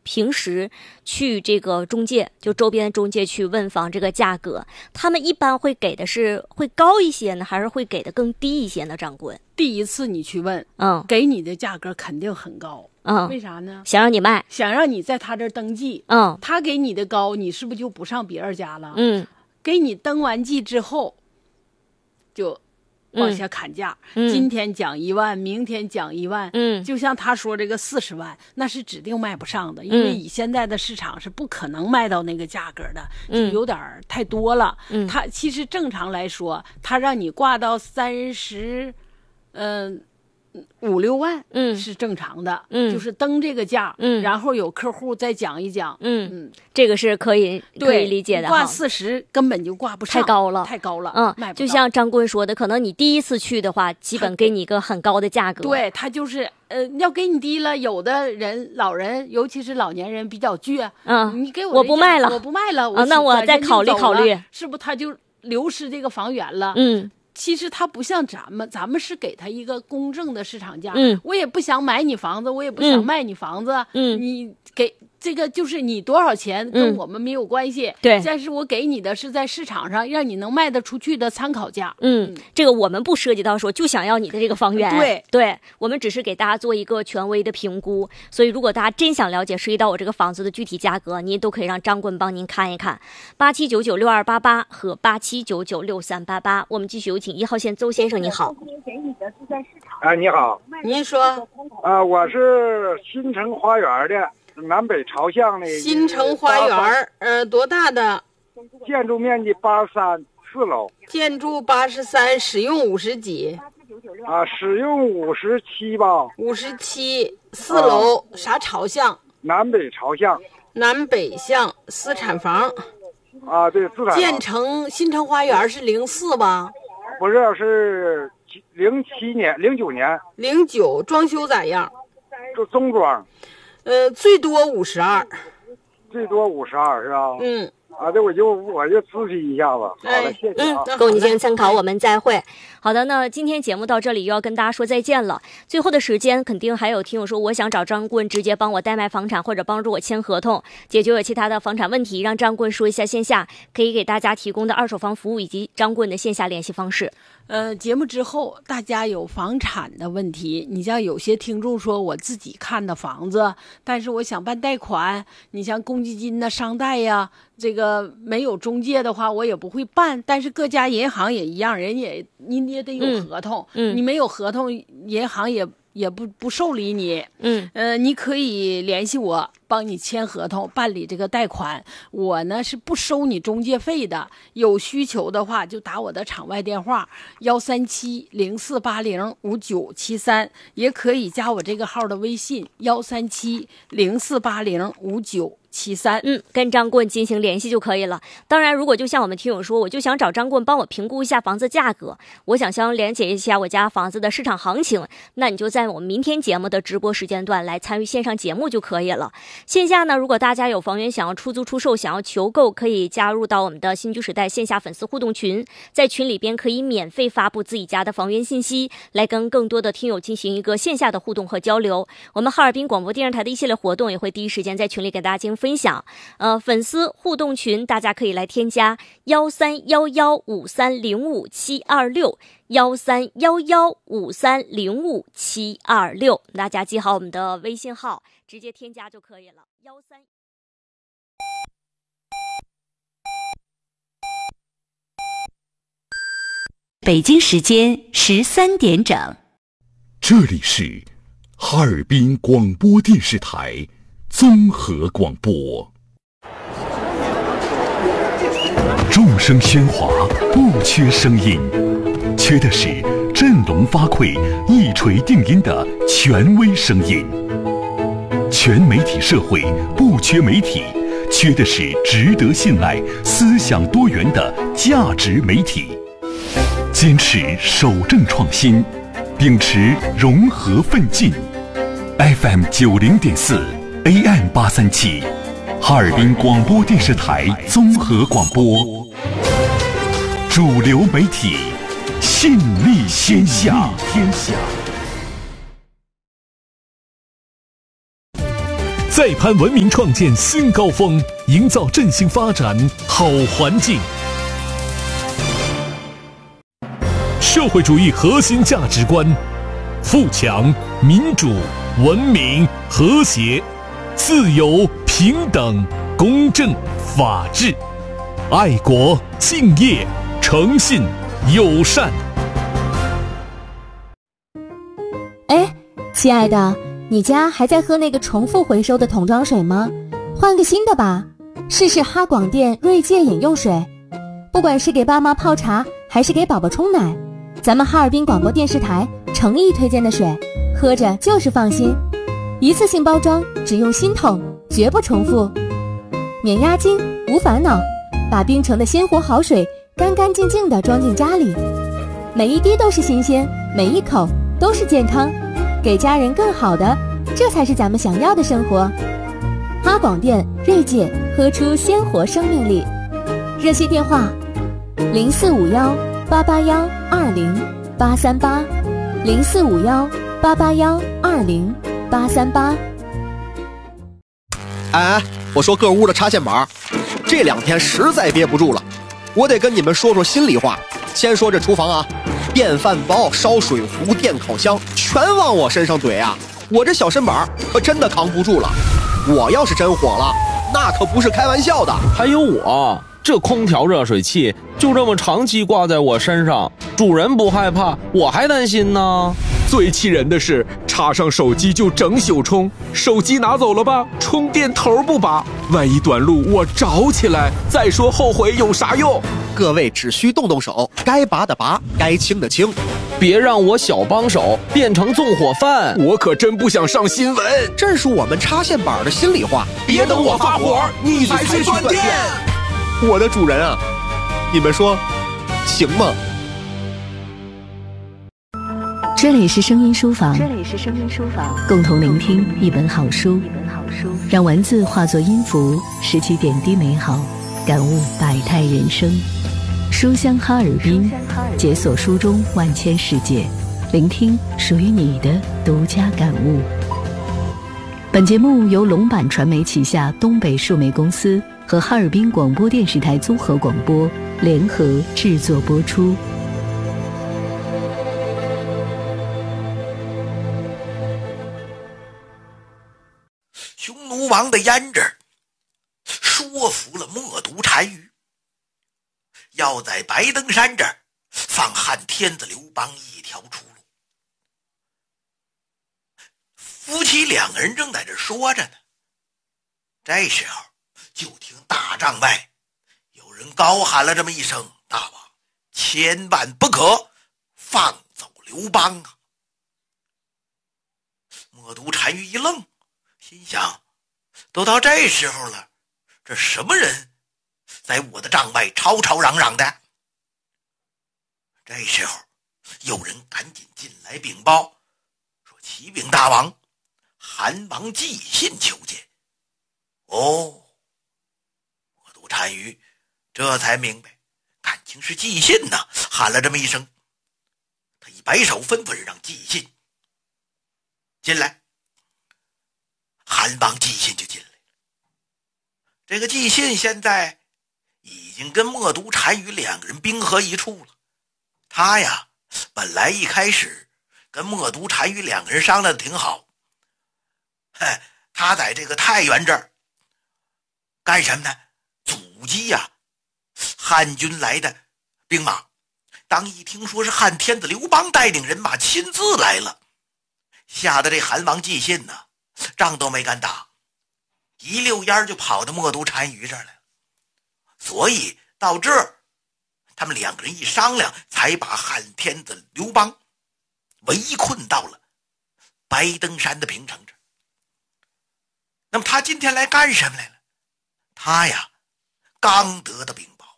平时去这个中介，就周边中介去问房这个价格，他们一般会给的是会高一些呢，还是会给的更低一些呢？掌柜， 第一次你去问，给你的价格肯定很高，为啥呢？ 想让你卖， 想让你在他这儿登记，他给你的高，你是不是就不上别人家了？给你登完记之后，就往下砍价，今天讲1万，明天讲1万，就像他说这个40万，那是指定卖不上的，因为以现在的市场是不可能卖到那个价格的，就有点太多了。他其实正常来说，他让你挂到35、6万，是正常的，就是登这个价，然后有客户再讲一讲， 这个是可以理解的。 挂40根本就挂不上，太高了，卖不到。 就像张棍说的，可能你第一次去的话，基本给你一个很高的价格。 对，他就是要给你低了，有的人老人，尤其是老年人比较倔，你给我不卖了，那我再考虑考虑， 是不是他就流失这个房源了？其实他不像咱们是给他一个公正的市场价，我也不想买你房子，我也不想卖你房子，你给这个就是你多少钱跟我们没有关系， 对， 但是我给你的是在市场上让你能卖得出去的参考价， 这个我们不涉及到说就想要你的这个房源，对，我们只是给大家做一个权威的评估，所以如果大家真想了解涉及到我这个房子的具体价格，您都可以让张棍帮您看一看，87996288和87996388，我们继续有请1号线邹先生，你好。 你好， 您说。 我是新城花园的。南北朝向的新城花园，多大的？ 建筑面积83，4楼。 建筑83，使用50几？ 使用57吧。 57，4楼，啥朝向？ 南北朝向。 南北向，私产房。 对，私产房。 建成新城花园是04吧？ 不是，是07年、09年。 09，装修咋样？ 中装。 最多52， 最多52是吧？这我就咨询一下吧。好的，谢谢啊。 供你进行参考，我们再会。好的，那今天节目到这里又要跟大家说再见了。最后的时间，肯定还有听友说，我想找张棍直接帮我代卖房产，或者帮助我签合同，解决我其他的房产问题，让张棍说一下线下可以给大家提供的二手房服务以及张棍的线下联系方式。 节目之后大家有房产的问题，你像有些听众说我自己看的房子，但是我想办贷款，你像公积金商贷呀，这个没有中介的话我也不会办，但是各家银行也一样，你也得有合同，你没有合同银行也不受理你，你可以联系我帮你签合同办理这个贷款，我呢是不收你中介费的，有需求的话就打我的场外电话13704805973，也可以加我这个号的微信13704805973， 跟张棍进行联系就可以了。当然如果就像我们听友说，我就想找张棍帮我评估一下房子价格，我想了解一下我家房子的市场行情，那你就在我们明天节目的直播时间段来参与线上节目就可以了。线下呢，如果大家有房源想要出租出售，想要求购，可以加入到我们的新居时代线下粉丝互动群，在群里边可以免费发布自己家的房源信息，来跟更多的听友进行一个线下的互动和交流。我们哈尔滨广播电视台的一系列活动也会第一时间在群里给大家进行分享。粉丝互动群大家可以来添加131153057261131153057261，大家记好我们的微信号，直接添加就可以了。 北京时间13点整， 这里是哈尔滨广播电视台综合广播。众声喧哗，不缺声音，缺的是振聋发聩、一锤定音的权威声音。全媒体社会不缺媒体，缺的是值得信赖、思想多元的价值媒体。坚持守正创新，秉持融合奋进。FM 90.4 AM 837，哈尔滨广播电视台综合广播，主流媒体，信力天下。 再攀文明创建新高峰，营造振兴发展好环境。社会主义核心价值观：富强、民主、文明、和谐、自由、平等、公正、法治、爱国、敬业、诚信、友善。 哎，亲爱的，你家还在喝那个重复回收的桶装水吗？换个新的吧，试试哈广电锐界饮用水。不管是给爸妈泡茶，还是给宝宝冲奶，咱们哈尔滨广播电视台诚意推荐的水，喝着就是放心。一次性包装，只用新桶，绝不重复，免押金，无烦恼，把冰城的鲜活好水干干净净地装进家里，每一滴都是新鲜，每一口都是健康，给家人更好的，这才是咱们想要的生活。哈广电锐界，喝出鲜活生命力。热线电话：0451-881-20-838，0451-881-20-838。 哎，我说各屋的插线板，这2天实在憋不住了，我得跟你们说说心里话。先说这厨房啊，电饭煲、烧水壶、电烤箱全往我身上怼啊，我这小身板可真的扛不住了。我要是真火了，那可不是开玩笑的。 还有我这空调热水器就这么长期挂在我身上，主人不害怕，我还担心呢。 最气人的是，插上手机就整宿充，手机拿走了吧，充电头不拔，万一短路我着起来，再说后悔有啥用？ 各位只需动动手，该拔的拔，该清的清， 别让我小帮手变成纵火犯， 我可真不想上新闻。 这是我们插线板的心里话， 别等我发火，你才去断电。 我的主人啊，你们说行吗？ 这里是声音书房，共同聆听一本好书，让文字化作音符，拾起点滴美好，感悟百态人生。书香哈尔滨，解锁书中万千世界，聆听属于你的独家感悟。本节目由龙板传媒旗下东北数媒公司和哈尔滨广播电视台综合广播联合制作播出。 匈奴王的胭脂说服了冒毒单于，要在白登山这儿放汉天子刘邦一条出路。夫妻2个人正在这说着呢，这时候就听大帐外有人高喊了这么一声：“大王，千万不可放走刘邦啊！”冒毒单于一愣，心想，都到这时候了，这什么人在我的帐外吵吵嚷嚷的？这时候有人赶紧进来禀报，说启禀大王，韩王寄信求见。哦，冒毒单于这才明白，感情是寄信呢，喊了这么一声，他一摆手吩咐人让寄信进来。韩王寄信就进来了。这个寄信现在已经跟冒毒单于2个人兵合一处了。他呀，本来一开始跟冒毒单于2个人商量的挺好，他在这个太原这儿干什么呢？阻击呀汉军来的兵马。当一听说是汉天子刘邦带领人马亲自来了，吓得这韩王寄信呢，仗都没敢打，一溜烟就跑到冒毒单于这儿来了。所以到这儿，他们2个人一商量，才把汉天子刘邦围困到了白登山的平城这儿。那么他今天来干什么来了？他呀，刚得的禀报，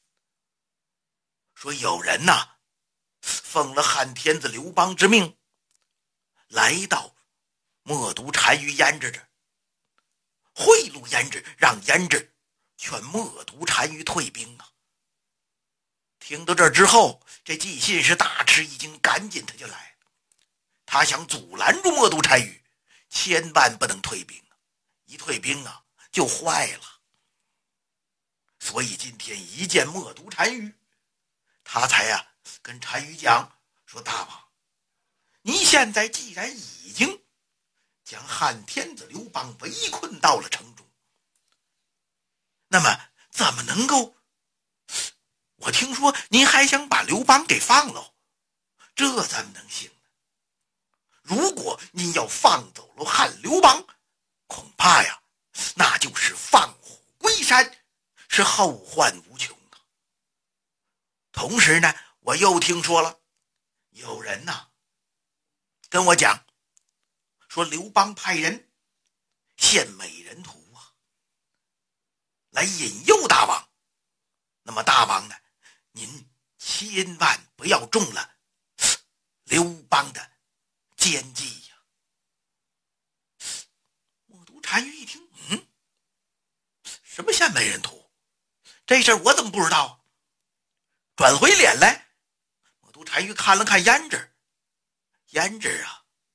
说有人呐，奉了汉天子刘邦之命，来到冒毒单于胭脂这儿，贿赂胭脂，让胭脂劝冒毒单于退兵啊。听到这儿之后，这寄信是大吃一惊，赶紧他就来了。他想阻拦住冒毒单于，千万不能退兵啊， 一退兵啊就坏了。所以今天一见默读单于，他才跟单于讲说，大王，你现在既然已经将汉天子刘邦围困到了城中，那么怎么能够，我听说您还想把刘邦给放了，这怎么能行呢？如果您要放走了汉刘邦，恐怕呀那就是放虎归山，是后患无穷啊。同时呢，我又听说了有人跟我讲说，刘邦派人献美人图来引诱大王。那么大王呢，您千万不要中了刘邦的奸计呀。默读单于一听，什么献美人图？这事儿我怎么不知道啊？转回脸来，默读单于看了看胭脂，胭脂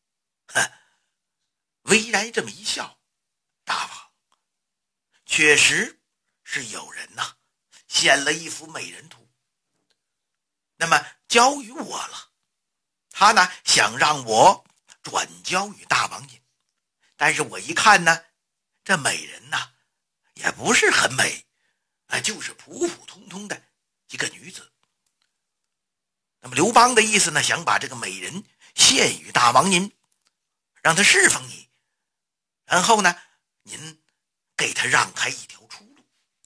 微然这么一笑，大王，确实是有人献了一幅美人图，那么交于我了。他呢想让我转交于大王您，但是我一看呢，这美人也不是很美，就是普普通通的一个女子。那么刘邦的意思呢，想把这个美人献于大王您，让他侍奉你，然后呢您给他让开一条出路。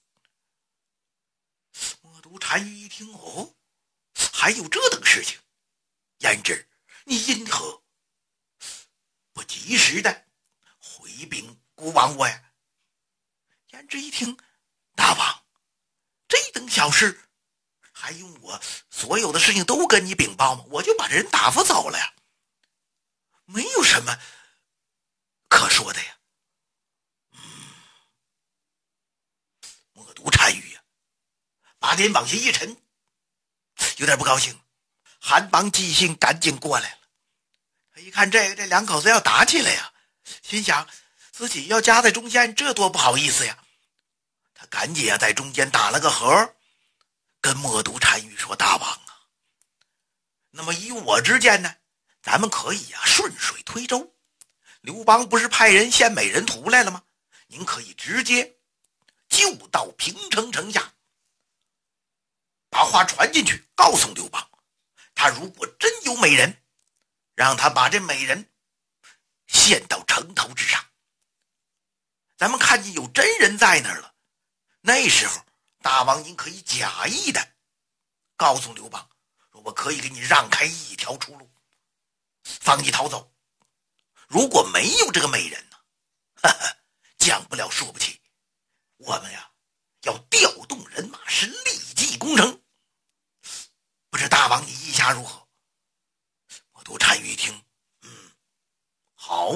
默读单于一听，还有这等事情，胭脂，你因何不及时的回禀孤王我呀？胭脂一听，大王，这等小事还用我所有的事情都跟你禀报吗？我就把这人打发走了呀，没有什么可说的呀。默读单于把脸往下一沉，有点不高兴，韩邦寄信赶紧过来了。他一看这两口子要打起来呀，心想自己要夹在中间，这多不好意思呀。他赶紧在中间打了个和，跟默读单于说，大王那么以我之见呢，咱们可以顺水推舟。刘邦不是派人献美人图来了吗？您可以直接就到平城城下，把话传进去，告诉刘邦，他如果真有美人，让他把这美人献到城头之上。咱们看见有真人在那儿了，那时候大王您可以假意的告诉刘邦，说我可以给你让开一条出路，放你逃走。如果没有这个美人讲不了说不起，我们要调动人马，是立即攻城。不知大王你意下如何？默读单于一听，好，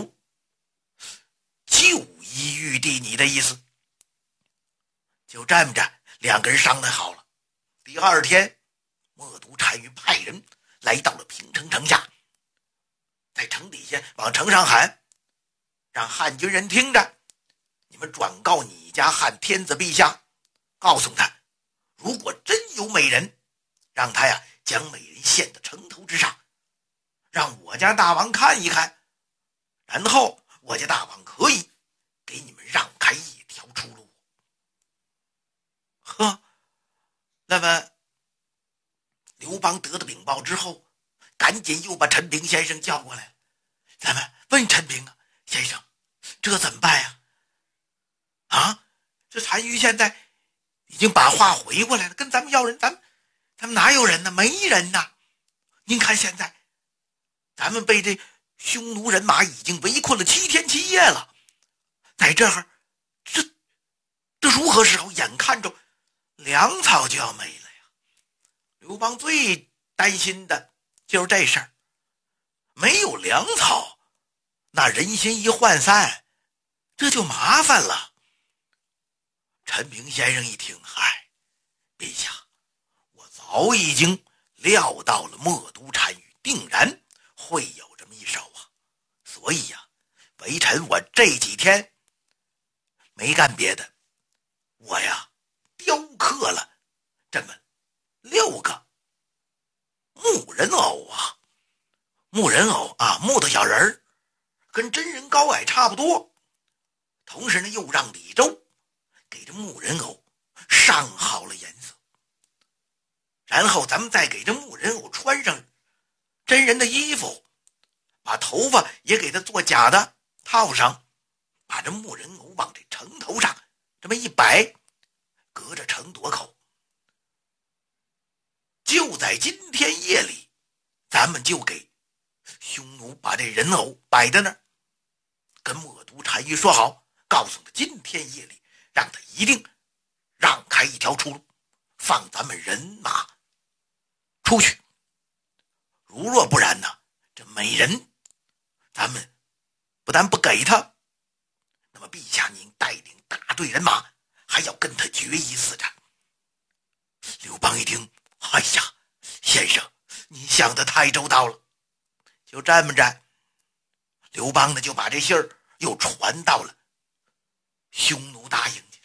就依玉帝你的意思。就这么着，两个人商量好了。第二天，默读单于派人来到了平城城下，在城底下往城上喊，让汉军人听着，你们转告你家汉天子陛下，告诉他，如果真有美人，让他将美人献到城头之上，让我家大王看一看，然后我家大王可以给你们让开一条出路。那么刘邦得到禀报之后，赶紧又把陈平先生叫过来了。咱们问陈平先生，这怎么办呀？这单于现在已经把话回过来了，跟咱们要人，咱们哪有人呢？没人呢。您看现在咱们被这匈奴人马已经围困了7天7夜了，在这儿这如何是好？眼看着粮草就要没了呀。刘邦最担心的就是这事儿，没有粮草，那人心一涣散，这就麻烦了。陈平先生一听，陛下，我早已经料到了默读单于定然会有这么一手所以微臣我这几天没干别的，我呀雕刻了这么6个木人偶啊。木人偶啊，木头小人儿，跟真人高矮差不多。同时呢，又让李周给这木人偶上好了颜色，然后咱们再给这木人偶穿上真人的衣服，把头发也给他做假的套上，把这木人偶往这城头上这么一摆，隔着城垛口。就在今天夜里，咱们就给匈奴把这人偶摆在那儿，跟默读单于说好，告诉他今天夜里让他一定让开一条出路，放咱们人马出去。如若不然呢，这美人咱们不但不给他，那么陛下您带领大队人马还要跟他决一死战。刘邦一听，哎呀，先生你想得太周到了。就这么着，刘邦呢就把这信儿又传到了匈奴大营去。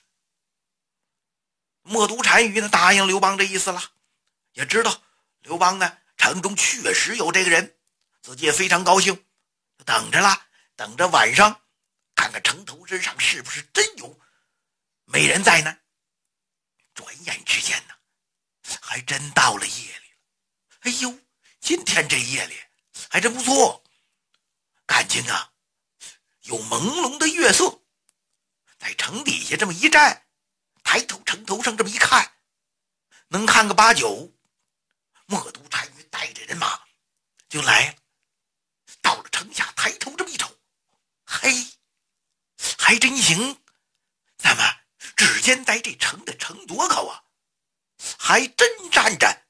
默读单于呢答应刘邦这意思了，也知道刘邦呢城中确实有这个人，自己也非常高兴，等着了，等着晚上看看城头之上是不是真有美人在呢。转眼之间呢，还真到了夜里了。哎呦，今天这夜里还真不错，感情啊有朦胧的月色，在城底下这么一站，抬头城头上这么一看，能看个8、9。默读单于带着人马就来了，到了城下，抬头这么一瞅，嘿，还真行。那么只见在这城的城垛口啊，还真站着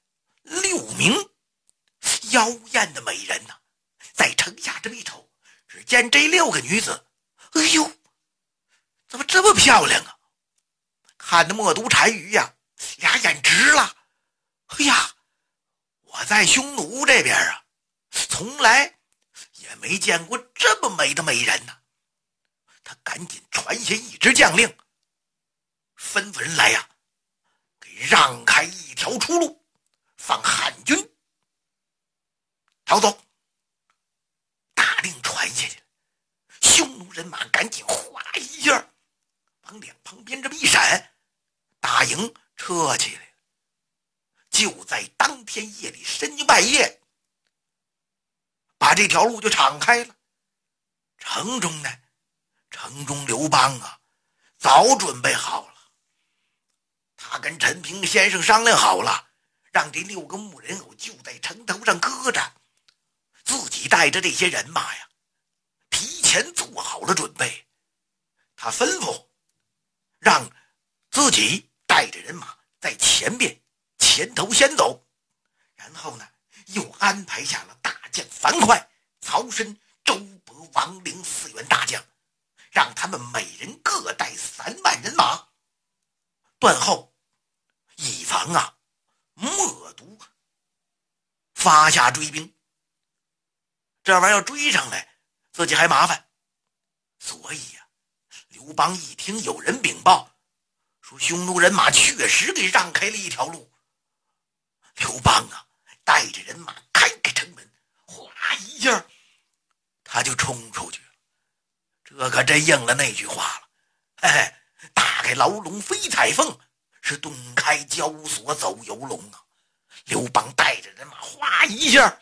6名妖艳的美人呢。在城下这么一瞅，只见这6个女子，哎呦，怎么这么漂亮啊？看得默读单于呀，俩眼直了。哎呀，我在匈奴这边啊，从来也没见过这么美的美人呢。他赶紧传下一支将令，吩咐人来呀，给让开一条出路，放汉军逃走。大令传下去了，匈奴人马赶紧哗一下往两旁边这么一闪，大营撤起来了。就在当天夜里深更半夜，把这条路就敞开了。城中刘邦啊早准备好了，他跟陈平先生商量好了，让这6个木人偶就在城头上搁着，自己带着这些人马呀提前做好了准备。他吩咐让自己带着人马在前头先走，然后呢又安排下了大将樊哙、曹参、周勃、王陵4员大将，让他们每人各带3万人马，断后，以防啊默读发下追兵。这玩意儿要追上来，自己还麻烦。所以呀，刘邦一听有人禀报说匈奴人马确实给让开了一条路，刘邦啊带着人马开城门，哗一下他就冲出去了。这可真应了那句话了，嘿嘿，打开牢笼飞彩凤，是顿开交锁走游龙啊。刘邦带着人马哗一下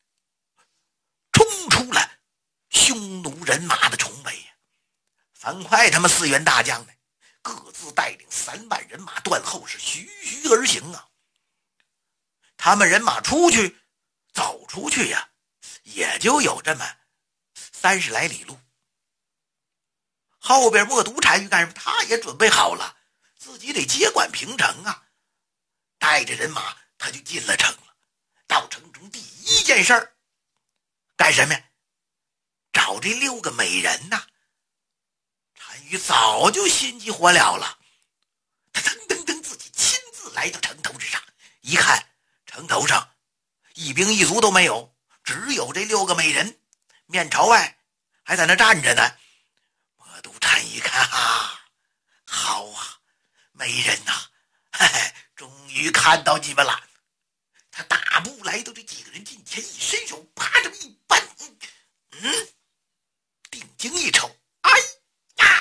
冲出了匈奴人马的重围呀。樊哙他们4员大将呢，各自带领3万人马断后，是徐徐而行啊。他们人马走出去呀，也就有这么30来里路。后边默读单于干什么？他也准备好了，自己得接管平城啊。带着人马他就进了城了。到城中第一件事儿干什么呀？找这6个美人呐。单于早就心急火燎了，他噔噔噔自己亲自来到城头之上，一看城头上一兵一卒都没有，只有这6个美人面朝外还在那站着呢。默读单于看， 媒人呐，终于看到你们了。他大步来到这几个人近前，一伸手，啪这么一扳，定睛一瞅，哎呀，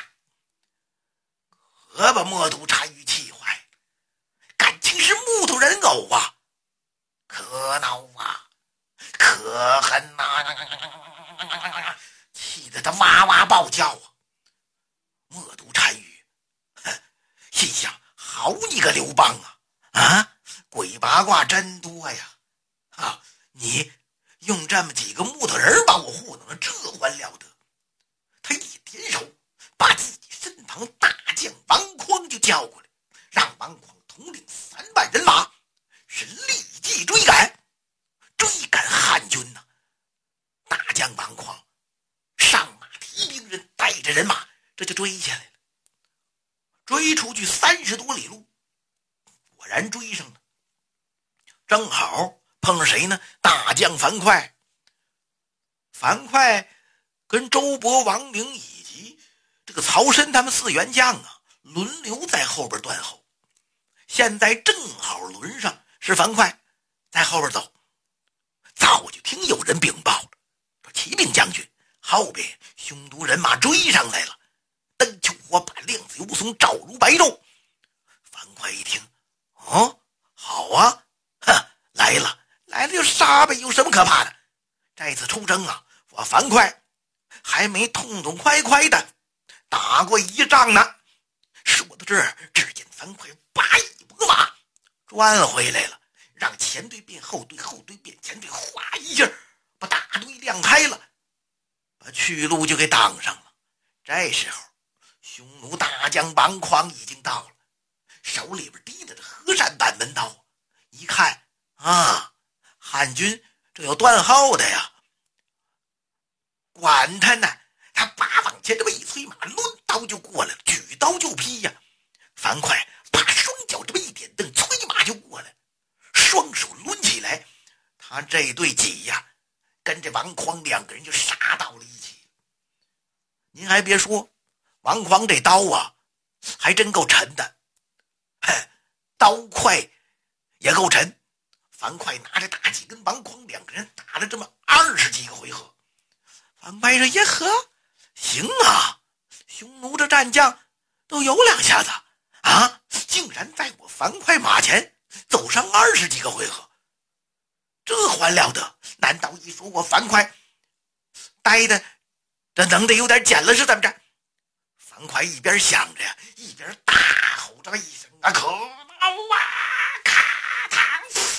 可把默读单于气坏了，感情是木头人偶啊，可恼啊，可恨呐，气得他哇哇暴叫啊。默读单于心想，好你个刘邦啊，鬼八卦真多呀！你用这么几个木头人把我糊弄了，这还了得！他一点手，把自己身旁大将王匡就叫过来，让王匡统领3万人马，是立即追赶汉军呐！大将王匡上马提兵人，带着人马，这就追下来了。追出去30多里路，果然追上了。正好碰上谁呢？大将樊哙。樊哙跟周勃、王明以及这个曹参他们4员将轮流在后边断后。现在正好轮上是樊哙在后边走。早就听有人禀报了，说启禀将军，后边匈奴人马追上来了，灯秋火把，亮子油松，照如白昼。樊哙一听，好啊，来了就杀呗，有什么可怕的？这次出征我樊哙还没痛痛快快的打过一仗呢。说到这儿，只见樊哙拔一拨马转回来了，让前队变后队，后队变前队，哗一下把大队亮开了，把去路就给挡上了。这时候匈奴大将王匡已经到了，手里边提着河山板门刀，一看汉军这有断后的呀，管他呢，他把往前这么一催马，抡刀就过来了，举刀就劈呀。樊哙把双脚这么一点蹬，催马就过来，双手抡起来，他这对戟呀，跟这王匡2个人就杀到了一起。您还别说，王匡这刀还真够沉的，刀快也够沉。樊哙拿着大戟跟王匡2个人打了这么20几个回合。樊哙说：“耶呵，行啊，匈奴这战将都有2下子竟然在我樊哙马前走上20几个回合，这还了得？难道一说我樊哙呆的这能得有点捡了是怎么着？”樊哙一边想着呀，一边大吼这么一声可恼咔嚓，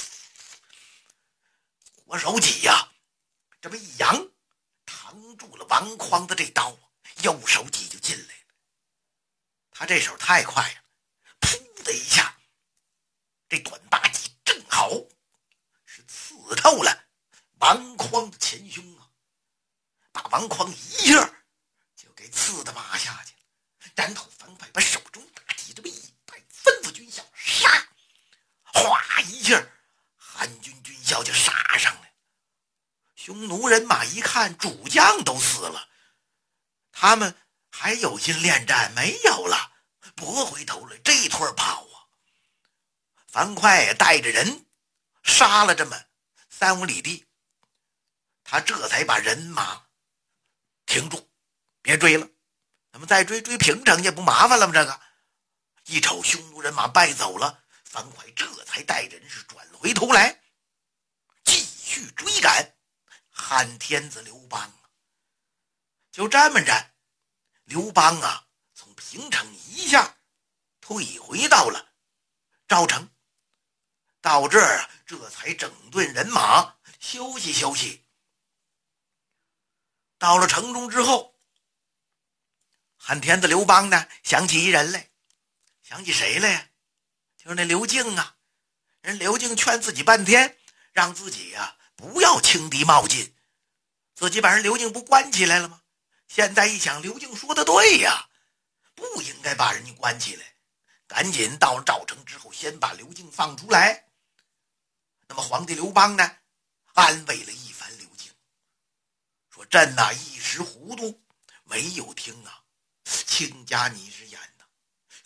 左手戟这么一扬，扛住了王匡的这刀，右手戟就进来了。他这手太快了，噗的一下，这短把戟正好是刺透了王匡的前胸把王匡一下就给刺的马下去了。然后樊哙把手中大戟这么一摆，吩咐军校杀，哗一下，汉军军校就杀上来。匈奴人马一看主将都死了，他们还有心恋战没有了，拨回头来这一拖跑樊哙也带着人杀了这么3-5里地，他这才把人马停住，别追了，咱们再追平城也不麻烦了吗？这个一瞅匈奴人马败走了，樊哙这才带着人是转回头来，继续追赶汉天子刘邦。就这么着，刘邦从平城一下退回到了赵城。到这儿这才整顿人马，休息休息。到了城中之后，汉天子刘邦呢，想起一人来。想起谁来呀？就是那刘敬人刘敬劝自己半天，让自己不要轻敌冒进，自己把人刘敬不关起来了吗？现在一想，刘敬说的对呀，不应该把人家关起来，赶紧到了赵城之后，先把刘敬放出来。那么皇帝刘邦呢，安慰了一番刘敬，说朕一时糊涂，没有听亲家你是眼